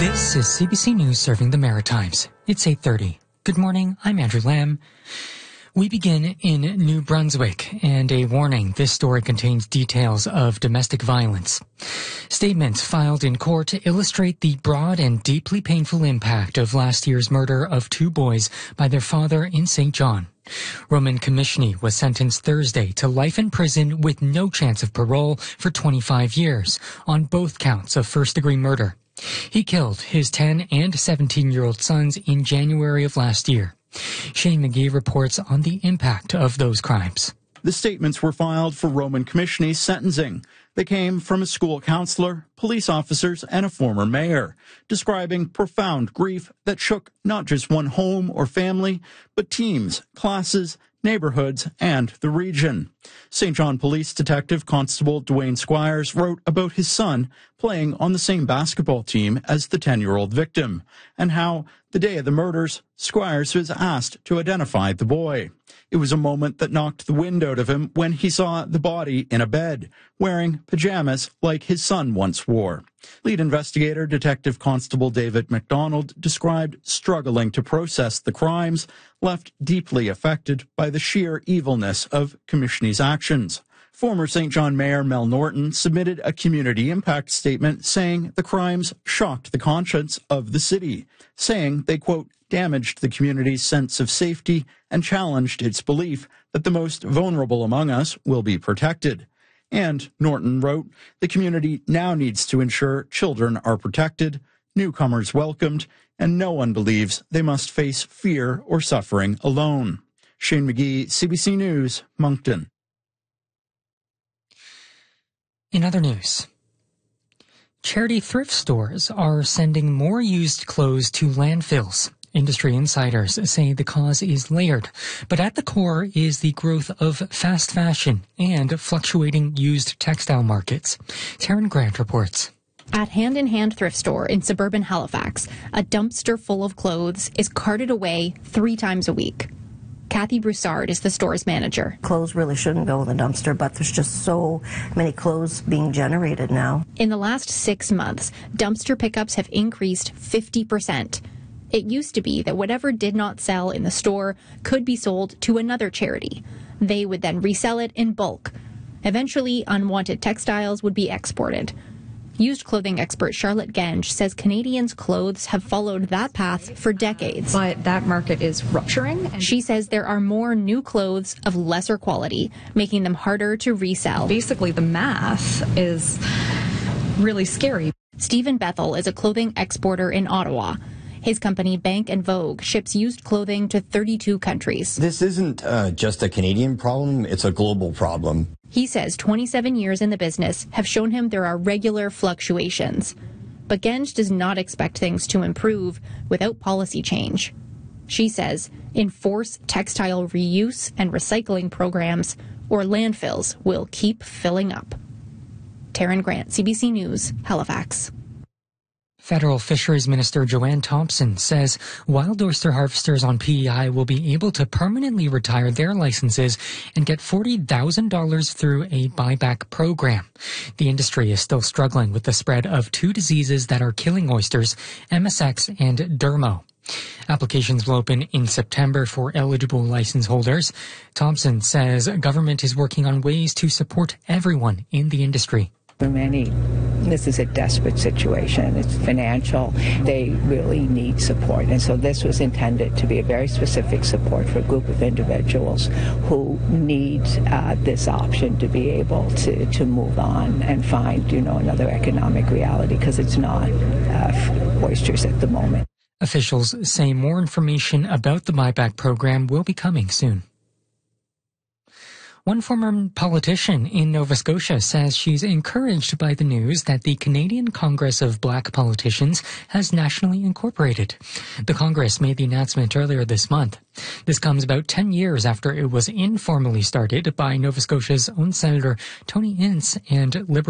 This is CBC News serving the Maritimes. It's 8:30. Good morning, I'm Andrew Lamb. We begin in New Brunswick, and a warning, this story contains details of domestic violence. Statements filed in court illustrate the broad and deeply painful impact of last year's murder of two boys by their father in St. John. Roman Komishny was sentenced Thursday to life in prison with no chance of parole for 25 years on both counts of first-degree murder. He killed his 10 and 17-year-old sons in January of last year. Shane McGee reports on the impact of those crimes. The statements were filed for Roman Komishny's sentencing. They came from a school counselor, police officers, and a former mayor, describing profound grief that shook not just one home or family, but teams, classes, neighborhoods, and the region. St. John Police Detective Constable Dwayne Squires wrote about his son playing on the same basketball team as the 10-year-old victim, and how, the day of the murders, Squires was asked to identify the boy. It was a moment that knocked the wind out of him when he saw the body in a bed, wearing pajamas like his son once wore. Lead investigator Detective Constable David McDonald described struggling to process the crimes, left deeply affected by the sheer evilness of Komishny's actions. Former St. John Mayor Mel Norton submitted a community impact statement saying the crimes shocked the conscience of the city, saying they, quote, damaged the community's sense of safety and challenged its belief that the most vulnerable among us will be protected. And, Norton wrote, the community now needs to ensure children are protected, newcomers welcomed, and no one believes they must face fear or suffering alone. Shane McGee, CBC News, Moncton. In other news, charity thrift stores are sending more used clothes to landfills. Industry insiders say the cause is layered, but at the core is the growth of fast fashion and fluctuating used textile markets. Taryn Grant reports. At Hand in Hand thrift store in suburban Halifax, a dumpster full of clothes is carted away 3 times a week. Kathy Broussard is the store's manager. Clothes really shouldn't go in the dumpster, but there's just so many clothes being generated now. In the last 6 months, dumpster pickups have increased 50%. It used to be that whatever did not sell in the store could be sold to another charity. They would then resell it in bulk. Eventually, unwanted textiles would be exported. Used clothing expert Charlotte Genge says Canadians' clothes have followed that path for decades. But that market is rupturing. She says there are more new clothes of lesser quality, making them harder to resell. Basically, the math is really scary. Stephen Bethel is a clothing exporter in Ottawa. His company, Bank & Vogue, ships used clothing to 32 countries. This isn't just a Canadian problem, it's a global problem. He says 27 years in the business have shown him there are regular fluctuations. But Genge does not expect things to improve without policy change. She says enforce textile reuse and recycling programs, or landfills will keep filling up. Taryn Grant, CBC News, Halifax. Federal Fisheries Minister Joanne Thompson says wild oyster harvesters on PEI will be able to permanently retire their licenses and get $40,000 through a buyback program. The industry is still struggling with the spread of 2 diseases that are killing oysters, MSX and Dermo. Applications will open in September for eligible license holders. Thompson says government is working on ways to support everyone in the industry. For many, this is a desperate situation. It's financial. They really need support. And so this was intended to be a very specific support for a group of individuals who need this option to be able to move on and find, another economic reality, because it's not oysters at the moment. Officials say more information about the buyback program will be coming soon. One former politician in Nova Scotia says she's encouraged by the news that the Canadian Congress of Black Politicians has nationally incorporated. The Congress made the announcement earlier this month. This comes about 10 years after it was informally started by Nova Scotia's own Senator Tony Ince and Liberal